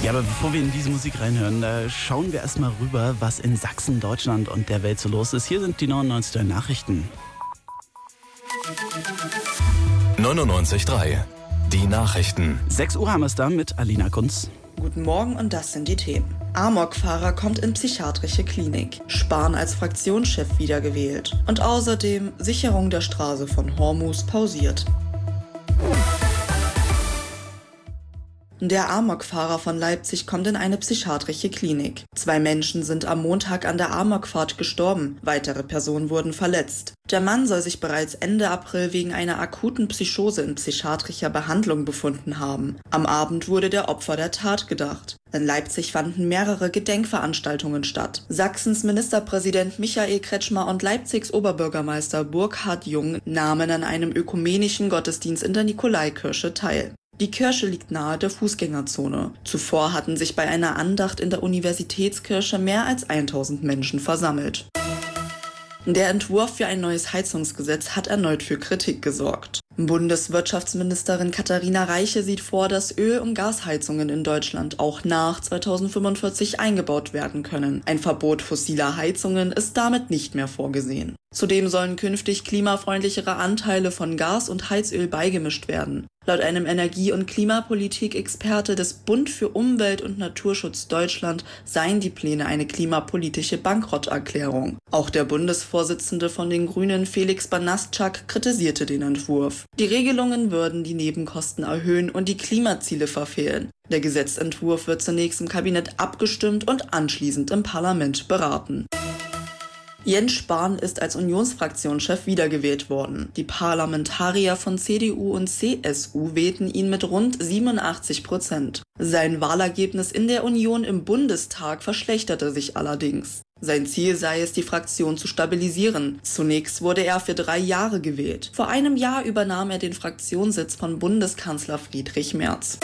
Ja, aber bevor wir in diese Musik reinhören, schauen wir erstmal rüber, was in Sachsen, Deutschland und der Welt so los ist. Hier sind die 99 Nachrichten. 99.3 Die Nachrichten. 6 Uhr haben wir es da mit Alina Kunz. Guten Morgen und das sind die Themen. Amokfahrer kommt in psychiatrische Klinik. Spahn als Fraktionschef wiedergewählt. Und außerdem Sicherung der Straße von Hormus pausiert. Der Amokfahrer von Leipzig kommt in eine psychiatrische Klinik. 2 Menschen sind am Montag an der Amokfahrt gestorben. Weitere Personen wurden verletzt. Der Mann soll sich bereits Ende April wegen einer akuten Psychose in psychiatrischer Behandlung befunden haben. Am Abend wurde der Opfer der Tat gedacht. In Leipzig fanden mehrere Gedenkveranstaltungen statt. Sachsens Ministerpräsident Michael Kretschmer und Leipzigs Oberbürgermeister Burkhard Jung nahmen an einem ökumenischen Gottesdienst in der Nikolaikirche teil. Die Kirche liegt nahe der Fußgängerzone. Zuvor hatten sich bei einer Andacht in der Universitätskirche mehr als 1000 Menschen versammelt. Der Entwurf für ein neues Heizungsgesetz hat erneut für Kritik gesorgt. Bundeswirtschaftsministerin Katharina Reiche sieht vor, dass Öl- und Gasheizungen in Deutschland auch nach 2045 eingebaut werden können. Ein Verbot fossiler Heizungen ist damit nicht mehr vorgesehen. Zudem sollen künftig klimafreundlichere Anteile von Gas und Heizöl beigemischt werden. Laut einem Energie- und Klimapolitik-Experte des Bund für Umwelt und Naturschutz Deutschland seien die Pläne eine klimapolitische Bankrotterklärung. Auch der Bundesvorsitzende von den Grünen, Felix Banaszak, kritisierte den Entwurf. Die Regelungen würden die Nebenkosten erhöhen und die Klimaziele verfehlen. Der Gesetzentwurf wird zunächst im Kabinett abgestimmt und anschließend im Parlament beraten. Jens Spahn ist als Unionsfraktionschef wiedergewählt worden. Die Parlamentarier von CDU und CSU wählten ihn mit rund 87%. Sein Wahlergebnis in der Union im Bundestag verschlechterte sich allerdings. Sein Ziel sei es, die Fraktion zu stabilisieren. Zunächst wurde er für 3 Jahre gewählt. Vor einem Jahr übernahm er den Fraktionssitz von Bundeskanzler Friedrich Merz.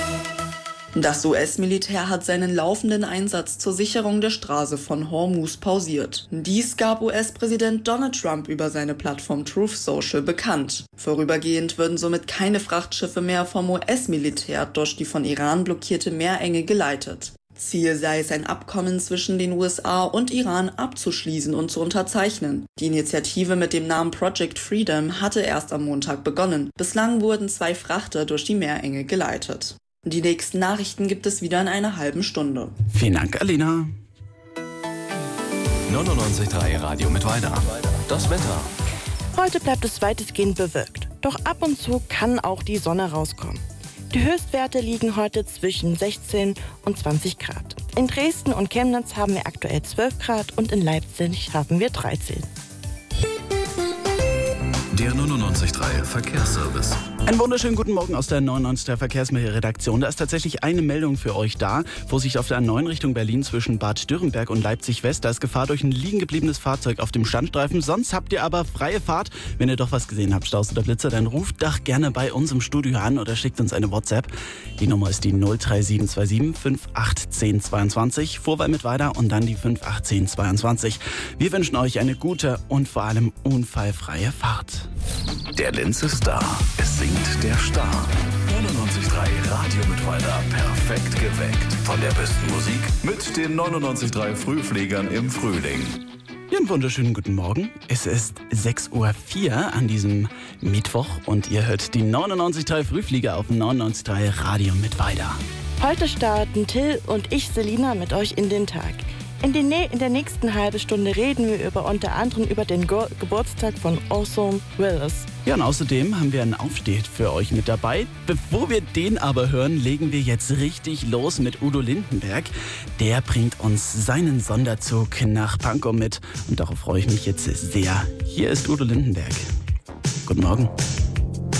Das US-Militär hat seinen laufenden Einsatz zur Sicherung der Straße von Hormus pausiert. Dies gab US-Präsident Donald Trump über seine Plattform Truth Social bekannt. Vorübergehend würden somit keine Frachtschiffe mehr vom US-Militär durch die von Iran blockierte Meerenge geleitet. Ziel sei es, ein Abkommen zwischen den USA und Iran abzuschließen und zu unterzeichnen. Die Initiative mit dem Namen Project Freedom hatte erst am Montag begonnen. Bislang wurden 2 Frachter durch die Meerenge geleitet. Die nächsten Nachrichten gibt es wieder in einer halben Stunde. Vielen Dank, Alina. 99.3 Radio mit Weida. Das Wetter. Heute bleibt es weitestgehend bewölkt. Doch ab und zu kann auch die Sonne rauskommen. Die Höchstwerte liegen heute zwischen 16 und 20 Grad. In Dresden und Chemnitz haben wir aktuell 12 Grad und in Leipzig haben wir 13. Der 99.3 Verkehrsservice. Einen wunderschönen guten Morgen aus der 99. Verkehrsredaktion. Da ist tatsächlich eine Meldung für euch da. Vorsicht auf der A9 Richtung Berlin zwischen Bad Dürrenberg und Leipzig West. Da ist Gefahr durch ein liegen gebliebenes Fahrzeug auf dem Standstreifen. Sonst habt ihr aber freie Fahrt. Wenn ihr doch was gesehen habt, Staus oder Blitzer, dann ruft doch gerne bei uns im Studio an oder schickt uns eine WhatsApp. Die Nummer ist die 03727 581022. Vorwahl mit weiter und dann die 581022. Wir wünschen euch eine gute und vor allem unfallfreie Fahrt. Der Lenz ist da. Es singt der Star. 99.3 Radio mit Weida. Perfekt geweckt. Von der besten Musik mit den 99.3 Frühfliegern im Frühling. Ja, einen wunderschönen guten Morgen. Es ist 6.04 Uhr an diesem Mittwoch und ihr hört die 99.3 Frühflieger auf 99.3 Radio mit Weida. Heute starten Till und ich, Selina, mit euch in den Tag. In der nächsten halben Stunde reden wir unter anderem über den Geburtstag von Orson Welles. Ja, und außerdem haben wir einen Aufsteht für euch mit dabei. Bevor wir den aber hören, legen wir jetzt richtig los mit Udo Lindenberg. Der bringt uns seinen Sonderzug nach Pankow mit und darauf freue ich mich jetzt sehr. Hier ist Udo Lindenberg. Guten Morgen.